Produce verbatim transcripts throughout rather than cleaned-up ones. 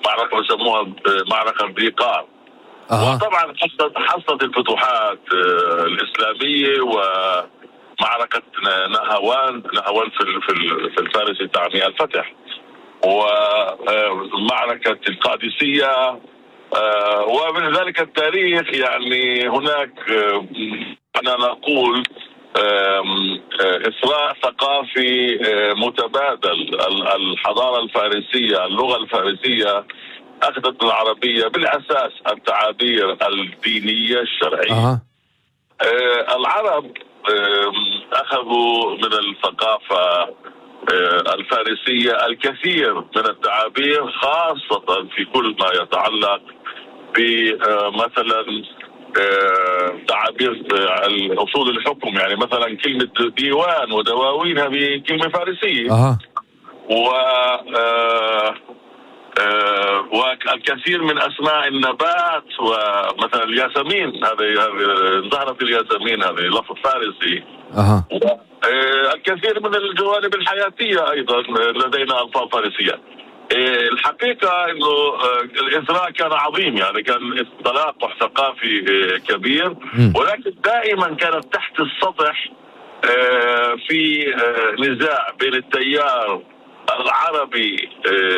معركة يسموها معركة بيقار. أه. وطبعا حصلت حصلت الفتوحات الإسلامية ومعركة نهاوان نهاوان في في الفارسي تعني الفتح، ومعركة القادسية. ومن ذلك التاريخ يعني هناك أنا نقول إثراء ثقافي متبادل. الحضارة الفارسية اللغة الفارسية أخذت من العربية بالأساس التعابير الدينية الشرعية. أه. العرب أخذوا من الثقافة الفارسية الكثير من التعابير، خاصة في كل ما يتعلق بمثلا تعابير أصول الحكم. يعني مثلا كلمة ديوان ودواوين هذه كلمة فارسية. أه. و والكثير من أسماء النبات، ومثلا الياسمين هذه زهرة الياسمين هذه لفظ فارسي. أه. الكثير من الجوانب الحياتية أيضا لدينا ألفاظ فارسية. الحقيقة أنه الإثراء كان عظيم، يعني كان تلاقح ثقافي كبير، ولكن دائما كانت تحت السطح في نزاع بين التيار العربي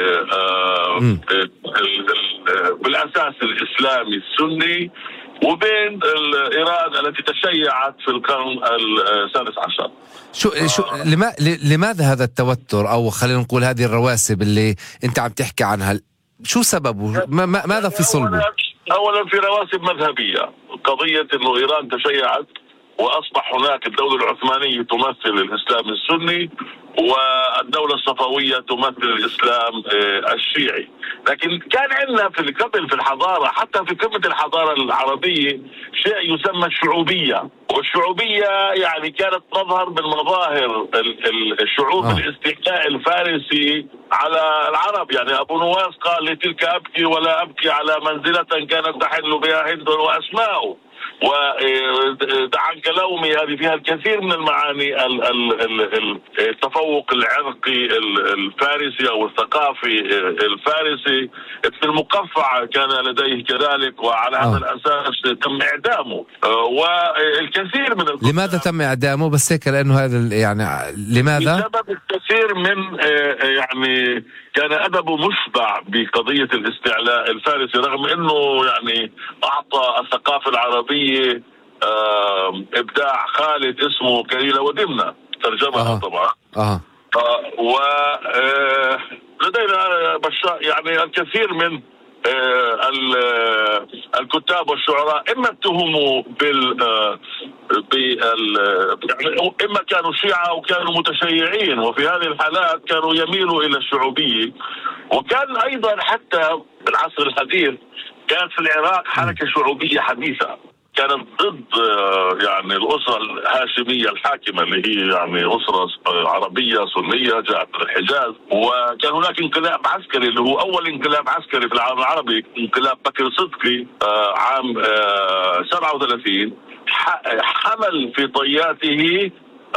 بالأساس الإسلامي السني وبين إيران التي تشيعت في القرن السادس عشر. شو شو لما لماذا هذا التوتر، أو خلينا نقول هذه الرواسب اللي أنت عم تحكي عنها، شو سببه؟ ما ماذا في صلبه؟ أولا في رواسب مذهبية، قضية إنه إيران تشيعت وأصبح هناك الدولة العثمانية تمثل الإسلام السني والدولة الصفوية تمثل الإسلام الشيعي. لكن كان عندنا في قبل في الحضارة، حتى في قمة الحضارة العربية، شيء يسمى الشعوبية، والشعوبية يعني كانت تظهر من مظاهر الشعوب آه. الاستحلاء الفارسي على العرب. يعني أبو نواس قال لتلك أبكي ولا أبكي على منزلة كانت تحل بها هند وأسماء، ودعا كلومي هذه فيها الكثير من المعاني. التفوق العرقي الفارسي أو الثقافي الفارسي. ابن المقفع كان لديه كذلك، وعلى هذا آه. الأساس تم إعدامه. والكثير من الكتاب. لماذا تم إعدامه بس هيك؟ لأنه هذا يعني لماذا؟ بسبب الكثير من يعني كان أدبه مشبع بقضية الاستعلاء الفارسي، رغم أنه يعني أعطى الثقافة العربية إبداع خالد اسمه كليلة ودمنة، ترجمها. آه. طبعا. آه. ولدينا بشا يعني الكثير من الكتاب والشعراء إما اتهموا بال بال يعني إما كانوا شيعة أو كانوا متشيعين، وفي هذه الحالات كانوا يميلوا إلى الشعوبية. وكان أيضا حتى بالعصر الحديث كانت في العراق حركة شعوبية حديثة، كانت ضد يعني الأسرة الهاشمية الحاكمة اللي هي يعني أسرة عربية سنية جاءت من الحجاز. وكان هناك انقلاب عسكري اللي هو أول انقلاب عسكري في العالم العربي، انقلاب بكر صدقي عام سبعة وثلاثين، حمل في طياته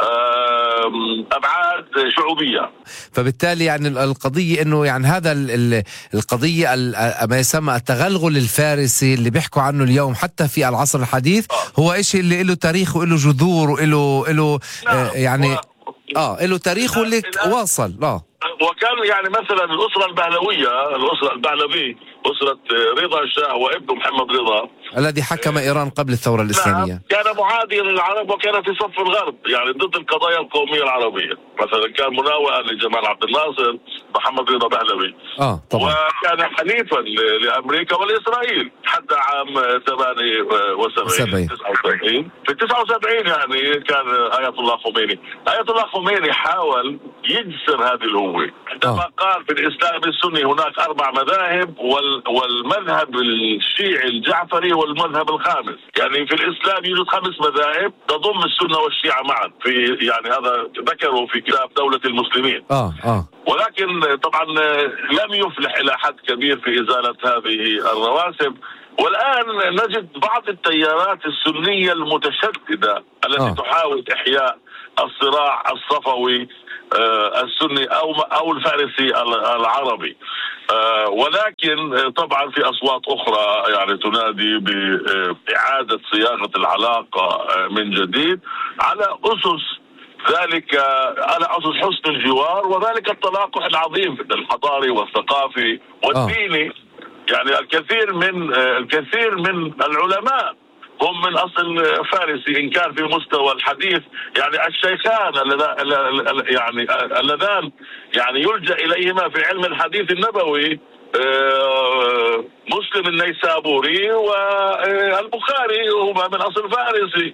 أبعاد شعوبية. فبالتالي يعني القضية إنه يعني هذا القضية ما يسمى التغلغل الفارسي اللي بيحكوا عنه اليوم حتى في العصر الحديث هو إشي اللي له تاريخ وله جذور وله له آه يعني آه له تاريخه اللي واصل. آه وكان يعني مثلا الأسرة البهلوية، الأسرة البهلوي، أسرة رضا الشاه وابنه محمد رضا الذي حكم إيران قبل الثورة الإسلامية، كان معاديا للعرب وكان في صف الغرب، يعني ضد القضايا القومية العربية. مثلا كان مناوئا لجمال عبد الناصر محمد رضا بهلوي. آه طبعا. وكان حليفا لأمريكا والإسرائيل حتى عام ثمانية وسبعين تسعة وسبعين. في تسعة وسبعين يعني كان آية الله خميني آية الله خميني حاول يجسر هذه الهوية عندما آه. قال في الإسلام السني هناك أربع مذاهب، والمذهب الشيعي الجعفري والمذهب الخامس. يعني في الإسلام يوجد خمس مذاهب تضم السنة والشيعة معا، في يعني هذا ذكروا في كتاب دولة المسلمين. آه آه. ولكن طبعا لم يفلح إلى حد كبير في إزالة هذه الرواسب. والآن نجد بعض التيارات السنية المتشددة التي آه. تحاول إحياء الصراع الصفوي السني او او الفارسي العربي. ولكن طبعا في اصوات اخرى يعني تنادي باعاده صياغه العلاقه من جديد على اسس ذلك، على اسس حسن الجوار، وذلك التلاقح العظيم الحضاري والثقافي والديني. يعني الكثير من الكثير من العلماء هم من اصل فارسي، ان كان في مستوى الحديث يعني الشيخان يعني اللذان يعني يلجا اليهما في علم الحديث النبوي مسلم النيسابوري والبخاري هما من اصل فارسي،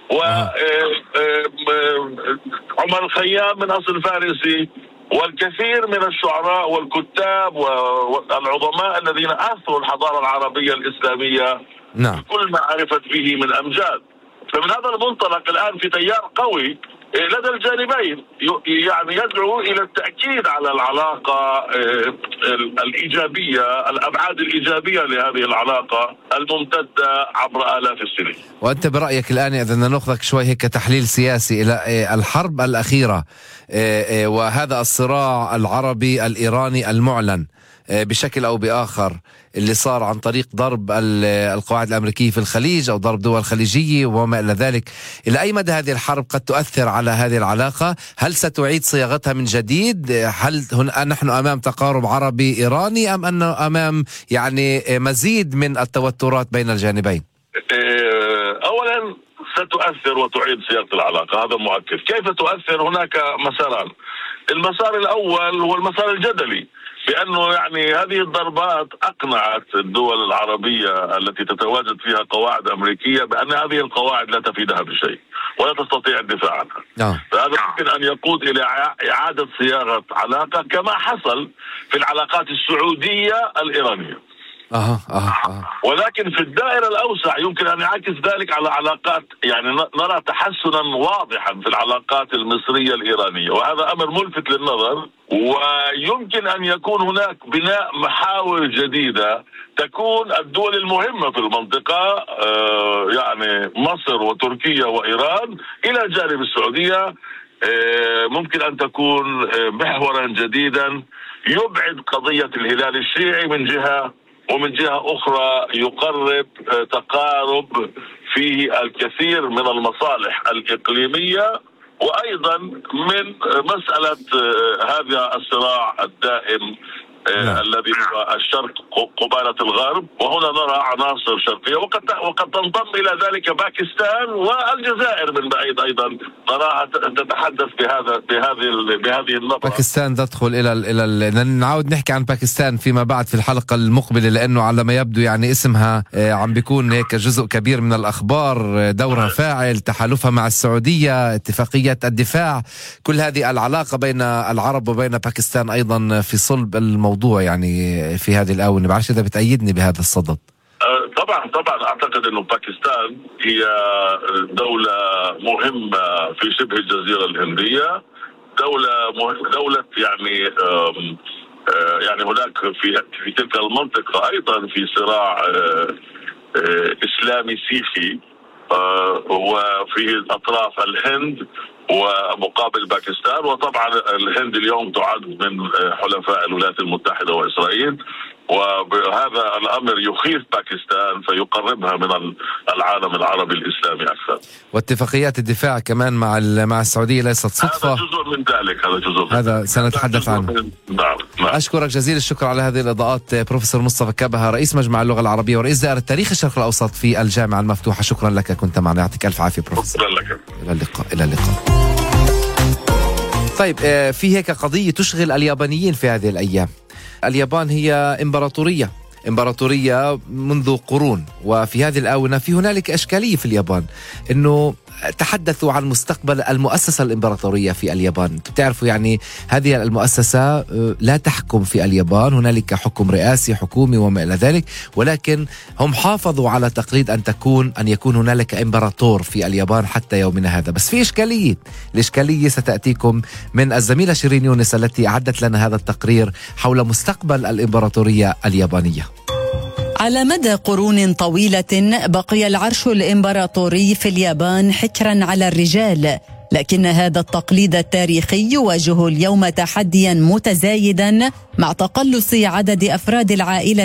وعمر الخيام من اصل فارسي، والكثير من الشعراء والكتاب والعظماء الذين اثروا الحضاره العربيه الاسلاميه نعم. كل ما عرفت به من امجاد. فمن هذا المنطلق الان في تيار قوي لدى الجانبين يعني يدعو الى التاكيد على العلاقه الايجابيه، الابعاد الايجابيه لهذه العلاقه الممتده عبر الاف السنين. وانت برايك الان اذا بدنا ناخذك شوي هيك تحليل سياسي الى الحرب الاخيره وهذا الصراع العربي الايراني المعلن بشكل أو بآخر اللي صار عن طريق ضرب القواعد الأمريكية في الخليج أو ضرب دول خليجية وما إلى ذلك، إلى أي مدى هذه الحرب قد تؤثر على هذه العلاقة؟ هل ستعيد صياغتها من جديد؟ هل نحن أمام تقارب عربي إيراني أم أنه أمام يعني مزيد من التوترات بين الجانبين؟ أولا ستؤثر وتعيد صياغة العلاقة، هذا مؤكد. كيف تؤثر؟ هناك مساران. المسار الأول هو المسار الجدلي، بأنه يعني هذه الضربات أقنعت الدول العربية التي تتواجد فيها قواعد أمريكية بأن هذه القواعد لا تفيدها بشيء ولا تستطيع الدفاع عنها. نعم. فهذا ممكن أن يقود إلى إعادة صياغة علاقة كما حصل في العلاقات السعودية الإيرانية. أه أه أه. ولكن في الدائرة الأوسع يمكن أن يعكس ذلك على علاقات، يعني نرى تحسنا واضحا في العلاقات المصرية الإيرانية، وهذا أمر ملفت للنظر. ويمكن أن يكون هناك بناء محاور جديدة تكون الدول المهمة في المنطقة آه يعني مصر وتركيا وإيران إلى جانب السعودية آه ممكن أن تكون آه محورا جديدا يبعد قضية الهلال الشيعي من جهة، ومن جهة أخرى يقرب تقارب فيه الكثير من المصالح الإقليمية، وأيضا من مسألة هذا الصراع الدائم نعم. الذي هو الشرق قبالة الغرب، وهنا نرى عناصر شرقية وقد وقد تنضم إلى ذلك باكستان والجزائر من بعيد أيضا نراها تتحدث بهذا بهذه بهذه النظرة. باكستان تدخل إلى إلى نعود نحكي عن باكستان فيما بعد في الحلقة المقبلة، لأنه على ما يبدو يعني اسمها عم بيكون هيك جزء كبير من الأخبار، دورها فاعل، تحالفها مع السعودية، اتفاقية الدفاع، كل هذه العلاقة بين العرب وبين باكستان أيضا في صلب الموضوع يعني في هذه الآونة. بعرفش إذا بتأيدني بهذا الصدد. طبعا طبعا أعتقد أنه باكستان هي دولة مهمة في شبه الجزيرة الهندية، دولة دولة يعني يعني هناك في في تلك المنطقة أيضا في صراع إسلامي سيخي وفي أطراف الهند ومقابل باكستان، وطبعا الهند اليوم تعد من حلفاء الولايات المتحدة وإسرائيل، وهذا الأمر يخيف باكستان فيقربها من العالم العربي الإسلامي أكثر. واتفاقيات الدفاع كمان مع مع السعودية ليست صدفة، هذا جزء من ذلك، هذا جزء من هذا سنتحدث عنه. نعم. نعم. أشكرك جزيل الشكر على هذه الإضاءات بروفيسور مصطفى كبهة، رئيس مجمع اللغة العربية ورئيس دائرة تاريخ الشرق الأوسط في الجامعة المفتوحة. شكرا لك، كنت معنا، يعطيك ألف عافية بروفيسور. شكرا لك. إلى اللقاء. إلى اللقاء. طيب، في هيك قضية تشغل اليابانيين في هذه الأيام. اليابان هي إمبراطورية إمبراطورية منذ قرون، وفي هذه الآونة في هنالك إشكالية في اليابان، إنه تحدثوا عن مستقبل المؤسسة الإمبراطورية في اليابان. بتعرفوا يعني هذه المؤسسة لا تحكم في اليابان، هنالك حكم رئاسي حكومي وما إلى ذلك، ولكن هم حافظوا على تقليد أن تكون أن يكون هنالك إمبراطور في اليابان حتى يومنا هذا. بس في إشكالية، الإشكالية ستأتيكم من الزميلة شيرين يونس التي أعدت لنا هذا التقرير حول مستقبل الإمبراطورية اليابانية. على مدى قرون طويلة بقي العرش الإمبراطوري في اليابان حكرا على الرجال، لكن هذا التقليد التاريخي يواجه اليوم تحديا متزايدا مع تقلص عدد أفراد العائلة